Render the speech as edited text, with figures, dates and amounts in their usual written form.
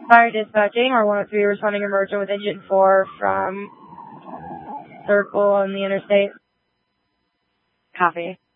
Fire dispatching, or 103 responding emergent with engine 4 from Circle on the interstate. Copy.